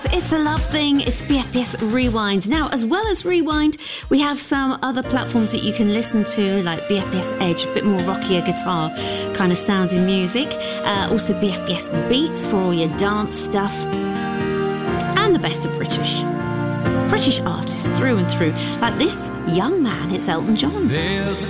It's a love thing. It's BFBS Rewind. Now, as well as Rewind, we have some other platforms that you can listen to, like BFBS Edge, a bit more rockier guitar kind of sounding music. Also BFBS Beats for all your dance stuff. And the best of British artists through and through. Like this young man, it's Elton John. There's a